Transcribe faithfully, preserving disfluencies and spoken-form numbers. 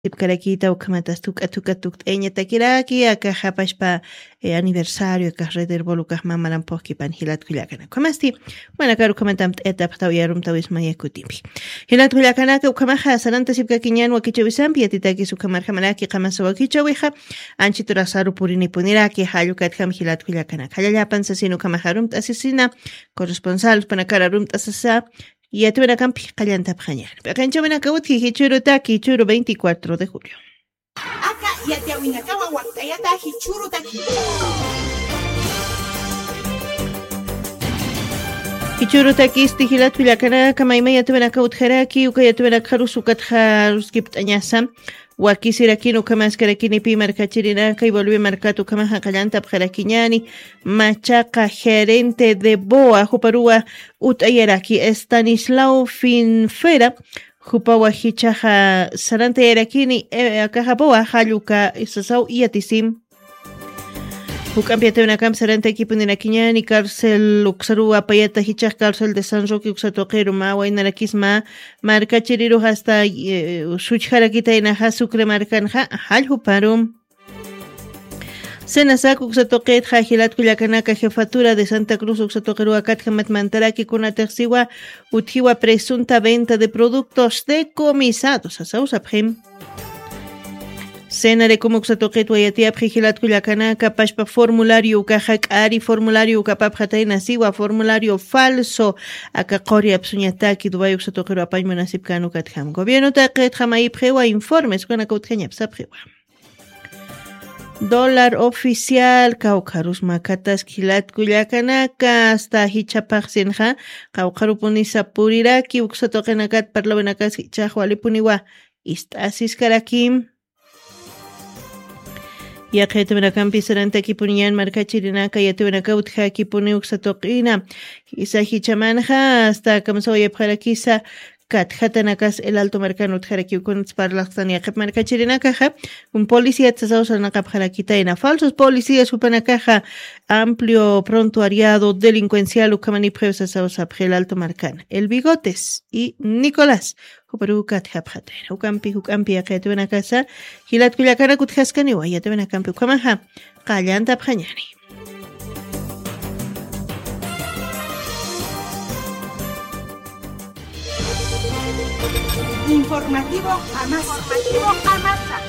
Tipkarakita ukamatas tuka tuka tukt'eña takiraki aka hapashpa eh, aniversario aka rederbol ukaj mamalampoqki pan hilatkullakana kamasti bueno karu komentam etap tawiyarum tawismaya kutimpi hilatkullakanaka ukamaja saranta sipkakiñan wakichawisampi atitaki sukamarja manaki qamasa wakichawija anchiturasaru purini puniraki hallukatjam hilatkullakanaka hallallapan sasino ukamajarum asesina corresponsal panakararum asasa y a tu campi callanta pañal. Pecancho menacauti hichuru taki churu veinticuatro de julio. Acá ya te awinakawa waktayata hichuru taki. Hichuru taki stihilat vilakana kamaima ya tu menacaut jeraki uka ya tu menacarus ukatjarus kiptañasa. Wakisirakino kamascarakini pi marcachirinaka y volvió marcatu kamaja callanta pjaraquiñani machaca gerente de Boa Juparúa utayaraki Stanislao Finfera Jupawa hichaja sarante yarakini akaja Boa haluka isasau yatisim Hukampiate una cam sarante equipo de Naquiñani cárcel uxarua payata hichaj cárcel de San Roque uxatoquero mawa inarakisma marca chiriru hasta suchharakita inaja sucre marcanja halhuparum Senasak uxatoquet jajilat kullakanaka jefatura de Santa Cruz uxatoquero akatjamat mantaraki kuna tersiwa utjiwa presunta venta de productos decomisados asausa prim Senare como xatoqet wayatia prigilat kullakana kapashpa formulario kajak ari formulario kapapjataina siwa formulario falso aka qoria psuñataki dubai xatoqero apañ munasip kanu katjam gobierno taqet jamai prewa informes kuna kautjanya psaprewa Dólar oficial kaukarus makatas kilat kullakanaka hasta hichapaqsinja kaukarupunisa puriraki uxatoqenakat parlavenakas hichahwalipuniwa istasis karakim Ya que te ven campi serante que ponían marca chirinaka ya te ven acá utja que pone uxatoqina isa hichamanja hasta como se oye para quizá kat hatanakas el alto mercano utjaraki con sparlaxtania que marca chirinaka un policía tsasos en la capjaraquita en falsos policías supanakaja amplio prontuariado delincuencial ukamani presa sausa el alto marcan el bigotes y Nicolás Huparukat haphatera ukampi ukampi aqet ven casa hilat kullakana kutjaskani wa yat ven kampi ukamaja qallanta phañani Informativo jamás. Informativo jamás.